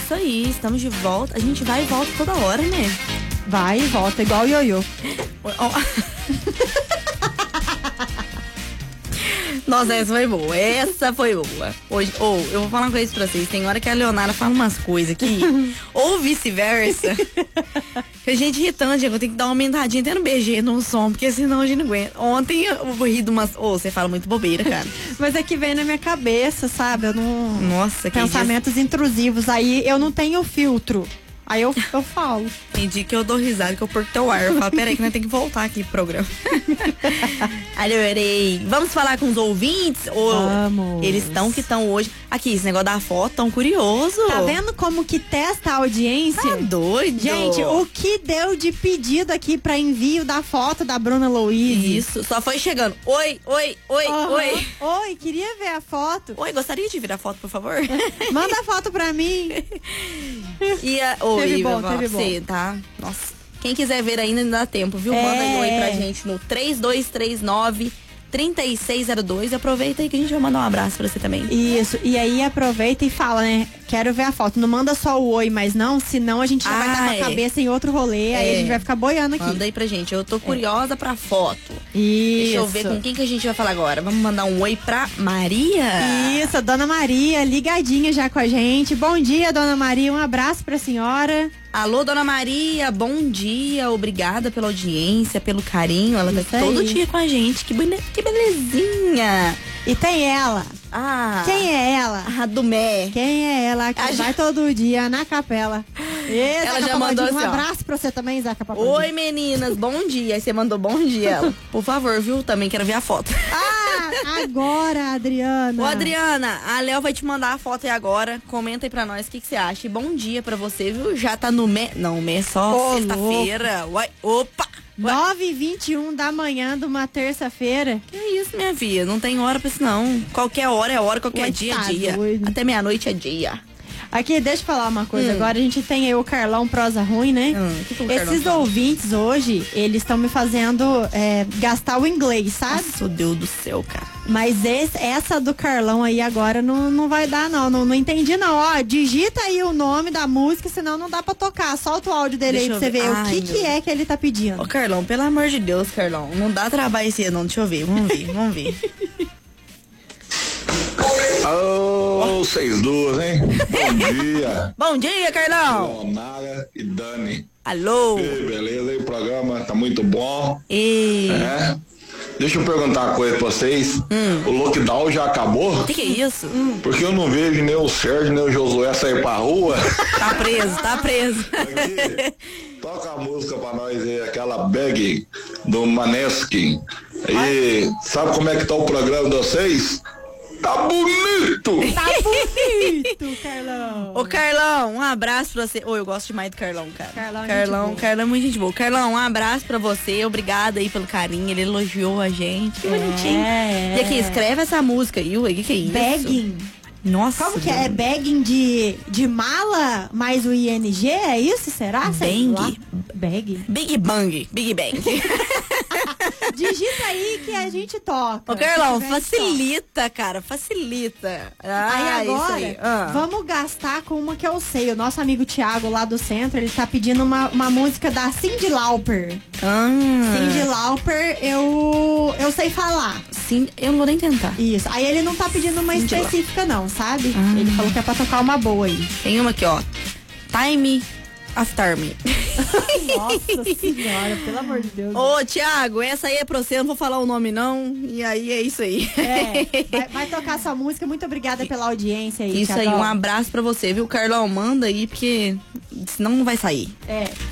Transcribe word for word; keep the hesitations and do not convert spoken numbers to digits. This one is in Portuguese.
isso aí, estamos de volta. A gente vai e volta toda hora, né? Vai e volta, igual o ioiô. Nossa, essa foi boa. Essa foi boa. Hoje, ou oh, eu vou falar uma coisa pra vocês. Tem hora que a Leonara fala umas coisas aqui, ou vice-versa, que a gente irritante, eu tenho que dar uma aumentadinha até no B G, no som, porque senão a gente não aguenta. Ontem eu vou rir de umas. Ô, oh, você fala muito bobeira, cara. Mas é que vem na minha cabeça, sabe? Eu não. Nossa, que pensamentos dia... intrusivos. Aí eu não tenho filtro. Aí eu, eu falo. Tem dia que eu dou risada, que eu perco teu ar. Eu falo, peraí, que nós temos que voltar aqui pro programa. Adorei. Vamos falar com os ouvintes? Ou Vamos. Eles estão que estão hoje. Aqui, esse negócio da foto, tão curioso. Tá vendo como que testa a audiência? Tá doido. Gente, o que deu de pedido aqui pra envio da foto da Bruna Louise? Isso, só foi chegando. Oi, oi, oi, uhum. oi. Oi, queria ver a foto. Oi, gostaria de ver a foto, por favor? Manda a foto pra mim. E a... Oi, teve bom, teve bom. Você, tá? Nossa. Quem quiser ver ainda, ainda dá tempo, viu? É. Manda aí oi pra gente no três dois três nove, três seis zero dois. Aproveita aí que a gente vai mandar um abraço pra você também. Isso, e aí aproveita e fala, né? Quero ver a foto. Não manda só o oi, mas não, senão a gente já ah, vai estar com a cabeça em outro rolê, é. aí a gente vai ficar boiando aqui. Manda aí pra gente, eu tô curiosa é. pra foto. Isso. Deixa eu ver com quem que a gente vai falar agora. Vamos mandar um oi pra Maria. Isso, a Dona Maria, ligadinha já com a gente. Bom dia, Dona Maria, um abraço pra senhora. Alô, Dona Maria, bom dia, obrigada pela audiência, pelo carinho, ela Isso tá aí. todo dia com a gente, que, bele... que belezinha. E tem ela. Ah. Quem é ela? A do Mé. Quem é ela que a vai já... todo dia na capela? Esse, ela já mandou assim, um ó. abraço pra você também, Zaca Papadinho. Oi, meninas, bom dia. Aí você mandou bom dia, ela. Por favor, viu? Também quero ver a foto. Ah, agora, Adriana. Ô, Adriana, a Léo vai te mandar a foto aí agora. Comenta aí pra nós o que, que você acha. E bom dia pra você, viu? Já tá no Mé. Não, o Mé é só sexta-feira. Opa! nove e vinte e um da manhã de uma terça-feira. Que isso, minha filha? Não tem hora pra isso, não. Qualquer hora é hora, qualquer Ué, dia tá é dia. Doido. Até meia-noite é dia. Aqui, deixa eu falar uma coisa. Hum. Agora a gente tem aí o Carlão Prosa Ruim, né? Hum, que que o Esses Carlão ouvintes hoje, eles estão me fazendo é, gastar o inglês, sabe? Nossa, Deus do céu, cara. Mas esse, essa do Carlão aí agora não, não vai dar, não. não. Não entendi, não. Ó, digita aí o nome da música, senão não dá pra tocar. Solta o áudio dele Deixa aí pra você ver, ver. o Ai, que, que é que ele tá pedindo. Ô, Carlão, pelo amor de Deus, Carlão. Não dá trabalho esse ano, não. Deixa eu ver. Vamos ver, vamos ver. Ô, vocês duas, hein? Bom dia. Bom dia, Carlão. Leonara e Dani. Alô. E beleza, aí o programa tá muito bom. E... É. Deixa eu perguntar uma coisa pra vocês. Hum. O lockdown já acabou? O que, que é isso? Hum. Porque eu não vejo nem o Sérgio, nem o Josué sair pra rua. Tá preso, tá preso. Aqui, toca a música pra nós aí, aquela Bag do Maneskin. E sabe como é que tá o programa de vocês? Tá bonito! Tá bonito, Carlão. Ô, Carlão, um abraço pra você. Ô, eu gosto demais do Carlão, cara. Carlão, Carlão, Carlão é muito gente boa. Carlão, um abraço pra você. Obrigada aí pelo carinho. Ele elogiou a gente. Que bonitinho. É. E aqui, escreve essa música aí. O que, que é isso? Bagging. Nossa. Como que é? É bagging de, de mala mais o I N G? É isso? Será? Bang. Bag. Big Bang. Big Bang. Digita aí que a gente toca. Ô, Carlão, facilita, toca. cara, facilita. Ah, aí agora, aí. Ah. vamos gastar com uma que eu sei. O nosso amigo Thiago lá do centro, ele tá pedindo uma, uma música da Cyndi Lauper. Ah. Cyndi Lauper, eu, eu sei falar. Sim, eu não vou nem tentar. Isso. Aí ele não tá pedindo uma Cyndi específica não, sabe? Ah. Ele falou que é pra tocar uma boa aí. Tem uma aqui, ó. Time After Me. Nossa senhora, pelo amor de Deus. Ô, Thiago, essa aí é pra você, eu não vou falar o nome não. E aí é isso aí. É, vai, vai tocar essa música. Muito obrigada pela audiência aí, Isso Thiago. aí, um abraço pra você, viu, Carlão? Manda aí, porque senão não vai sair. É.